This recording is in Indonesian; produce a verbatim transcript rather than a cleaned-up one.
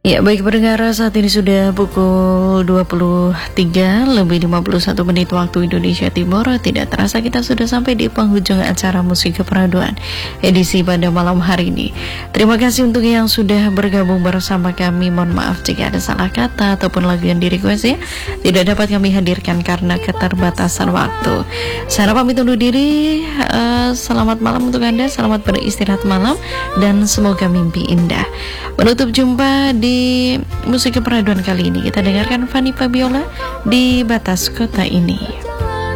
Ya, baik pendengar, saat ini sudah pukul dua puluh tiga lebih lima puluh satu menit waktu Indonesia Timur. Tidak terasa kita sudah sampai di penghujung acara Musik Keperaduan edisi pada malam hari ini. Terima kasih untuk yang sudah bergabung bersama kami. Mohon maaf jika ada salah kata ataupun lagu yang di-request ya tidak dapat kami hadirkan karena keterbatasan waktu. Saya pamit undur diri. uh, Selamat malam untuk Anda, selamat beristirahat malam dan semoga mimpi indah. Menutup jumpa di Di Musik Keperaduan kali ini kita dengarkan Fanny Fabiola di Batas Kota Ini.